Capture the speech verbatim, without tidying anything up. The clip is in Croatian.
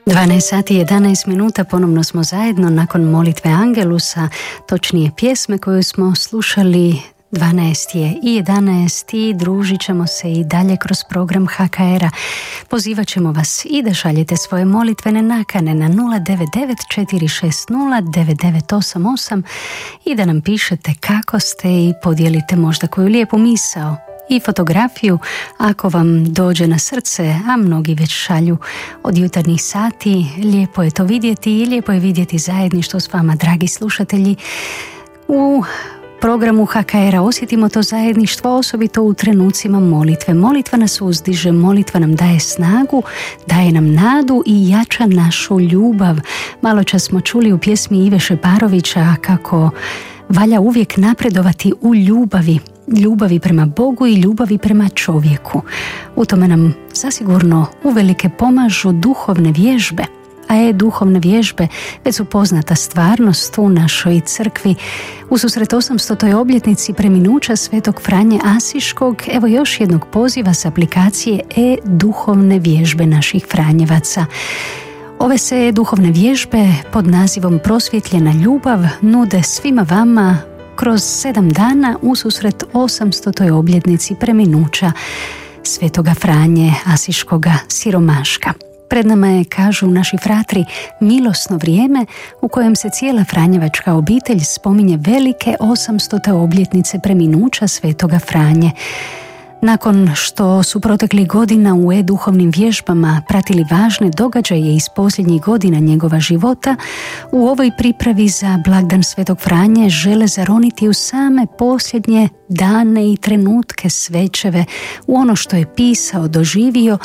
dvanaest sati i jedanaest minuta, ponovno smo zajedno nakon molitve Angelusa, točnije pjesme koju smo slušali. Dvanaest je i jedanaest i družit ćemo se i dalje kroz program H K R-a. Pozivat ćemo vas i da šaljete svoje molitvene nakane na nula devet devet četiri šest nula devet devet osam osam i da nam pišete kako ste i podijelite možda koju lijepu misao i fotografiju ako vam dođe na srce, a mnogi već šalju od jutarnjih sati. Lijepo je to vidjeti i lijepo je vidjeti zajedništvo s vama, dragi slušatelji. U programu H K R-a osjetimo to zajedništvo, osobito u trenucima molitve. Molitva nas uzdiže, molitva nam daje snagu, daje nam nadu i jača našu ljubav. Malo čas smo čuli u pjesmi Ive Šeparovića kako valja uvijek napredovati u ljubavi. Ljubavi prema Bogu i ljubavi prema čovjeku. U tome nam zasigurno uvelike pomažu duhovne vježbe. A je duhovne vježbe već su poznata stvarnost u našoj crkvi. U susret osamstotoj obljetnici preminuća svetog Franje Asiškog, evo još jednog poziva s aplikacije e-duhovne vježbe naših Franjevaca. Ove se duhovne vježbe pod nazivom Prosvjetljena ljubav nude svima vama kroz sedam dana u susret osamstotoj obljetnici preminuća svetoga Franje Asiškoga siromaška. Pred nama je, kažu naši fratri, milosno vrijeme u kojem se cijela franjevačka obitelj spominje velike osamstote obljetnice preminuća svetoga Franje. Nakon što su proteklih godina u e-duhovnim vježbama pratili važne događaje iz posljednjih godina njegova života, u ovoj pripravi za blagdan svetog Franje žele zaroniti u same posljednje dane i trenutke svečeve, u ono što je pisao, doživio